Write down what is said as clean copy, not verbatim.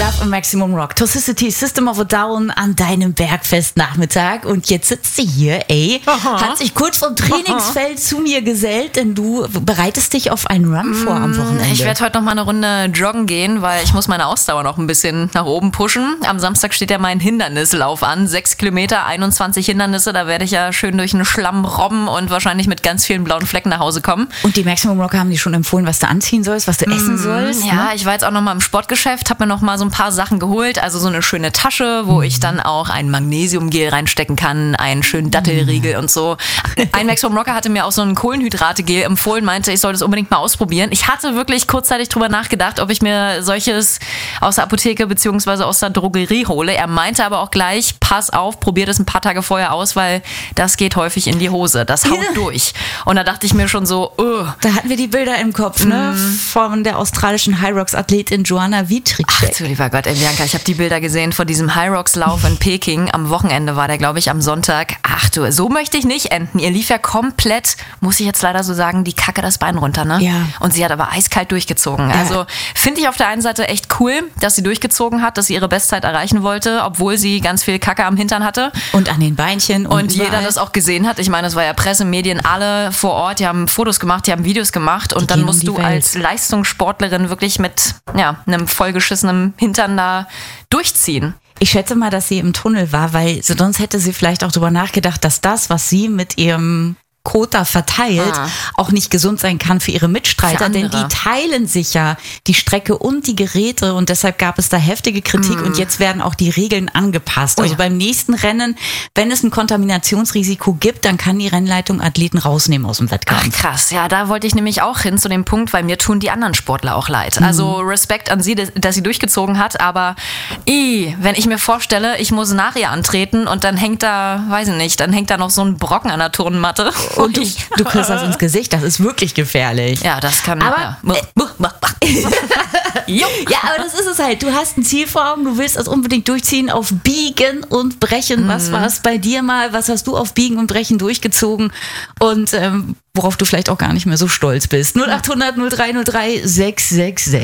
Love und Maximum Rock. Toxicity, System of a Down an deinem Bergfestnachmittag. Und jetzt sitzt sie hier, hat sich kurz vom Trainingsfeld zu mir gesellt, denn du bereitest dich auf einen Run vor am Wochenende. Ich werde heute noch mal eine Runde joggen gehen, weil ich muss meine Ausdauer noch ein bisschen nach oben pushen. Am Samstag steht ja mein Hindernislauf an. 6 Kilometer, 21 Hindernisse. Da werde ich ja schön durch den Schlamm robben und wahrscheinlich mit ganz vielen blauen Flecken nach Hause kommen. Und die Maximum Rocker haben dir schon empfohlen, was du anziehen sollst, was du essen sollst? Ja, ich war jetzt auch noch mal im Sportgeschäft, habe mir noch mal so ein paar Sachen geholt. Also so eine schöne Tasche, wo ich dann auch ein Magnesiumgel reinstecken kann, einen schönen Dattelriegel und so. Ein Maximum Rocker hatte mir auch so ein Kohlenhydrategel empfohlen, meinte, ich soll das unbedingt mal ausprobieren. Ich hatte wirklich kurzzeitig drüber nachgedacht, ob ich mir solches aus der Apotheke bzw. aus der Drogerie hole. Er meinte aber auch gleich, pass auf, probier das ein paar Tage vorher aus, weil das geht häufig in die Hose. Das haut durch. Und da dachte ich mir schon so, Da hatten wir die Bilder im Kopf, ne? Von der australischen High-Rocks-Athletin Joanna Wietrich-Scheck. Ach du lieber Gott, Bianca, ich habe die Bilder gesehen von diesem High-Rocks-Lauf in Peking. Am Wochenende war der, glaube ich, am Sonntag. Ach du, so möchte ich nicht enden. Ihr lief ja komplett, muss ich jetzt leider so sagen, die Kacke das Bein runter, ne? Ja. Und sie hat aber eiskalt durchgezogen. Ja. Also finde ich auf der einen Seite echt cool, dass sie durchgezogen hat, dass sie ihre Bestzeit erreichen wollte, obwohl sie ganz viel Kacke am Hintern hatte. Und an den Beinchen. Und überall. jeder das auch gesehen hat. Ich meine, es war ja Presse, Medien, alle vor Ort, die haben Fotos gemacht, die haben Videos gemacht. Und dann gehen um musst die du Welt. als Leistungssportlerin wirklich mit einem vollgeschissenen Hintern da durchziehen. Ich schätze mal, dass sie im Tunnel war, weil sonst hätte sie vielleicht auch drüber nachgedacht, dass das, was sie mit ihrem Kota verteilt, auch nicht gesund sein kann für ihre Mitstreiter, Für denn andere. die teilen sich ja die Strecke und die Geräte und deshalb gab es da heftige Kritik und jetzt werden auch die Regeln angepasst. Also beim nächsten Rennen, wenn es ein Kontaminationsrisiko gibt, dann kann die Rennleitung Athleten rausnehmen aus dem Ach Wettkampf. krass, ja, da wollte ich nämlich auch hin zu dem Punkt, weil mir tun die anderen Sportler auch leid. Also Respekt an sie, dass sie durchgezogen hat, aber wenn ich mir vorstelle, ich muss nach ihr antreten und dann hängt da, weiß ich nicht, dann hängt da noch so ein Brocken an der Turnmatte. Und du kriegst das ins Gesicht, das ist wirklich gefährlich. Ja, das kann... Aber- Jo. Ja, aber das ist es halt. Du hast ein Ziel vor Augen, du willst das unbedingt durchziehen auf Biegen und Brechen. Was war es bei dir mal? Was hast du auf Biegen und Brechen durchgezogen? Und worauf du vielleicht auch gar nicht mehr so stolz bist. 0800 0303 666.